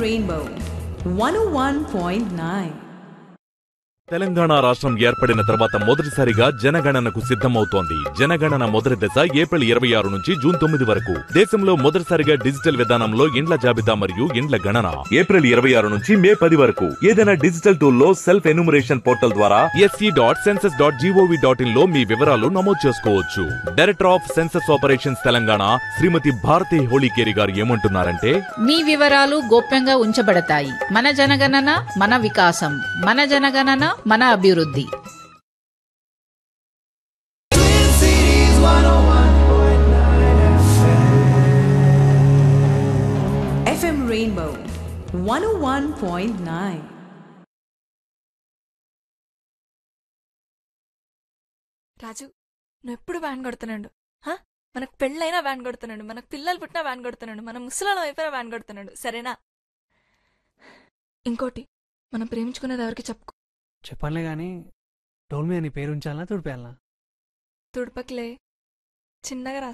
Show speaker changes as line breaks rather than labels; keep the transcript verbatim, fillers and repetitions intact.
Rainbow one oh one point nine.
Telangana రాష్ట్రం ఏర్పడిన తర్వాత మొదటిసారిగా జనగణనకు సిద్ధమవుతోంది. జనగణన మొదటి దశ ఏప్రిల్ ఇరవై ఆరు నుంచి జూన్ తొమ్మిది వరకు. దేశంలో మొదటిసారిగా డిజిటల్ విధానంలో ఇండ్ల జాబితా మరియు ఇండ్ల గణన ఏప్రిల్ ఇరవై ఆరు నుంచి మే పది వరకు. ఏదైనా డిజిటల్ టూల్ లో సెల్ఫ్ ఎన్యూమరేషన్ పోర్టల్ ద్వారా SC dot census dot GOV dot in లో మీ వివరాలు నమోదు చేసుకోవచ్చు. Director of census operations Telangana శ్రీమతి భారతి హోళీకేరి గారు ఏమంటున్నారంటే,
మీ వివరాలు గోప్యంగా ఉంచబడతాయి. మన జనగణన మన వికాసం, మన జనగణన మన అభివృద్ధి.
FM Rainbow one oh one point nine.
రాజు, నువ్వు ఎప్పుడు వ్యాన్ కొడుతున్నాడు? మనకు పెళ్ళైనా వ్యాన్ కొడుతున్నాడు, మనకు పిల్లలు పుట్టినా వ్యాన్ కొడుతున్నాడు, మన ముసలాళ్ళం అయిపోయినా వ్యాన్ కొడుతున్నాడు. సరేనా? ఇంకోటి, మనం ప్రేమించుకునేది ఎవరికి చెప్పుకో.
చెప్పనులే గాని డోల్ మీద నీ పేరు ఉంచాలా తుడిపేయాలా?
తుడపకిలే, చిన్నగా రాసుకో.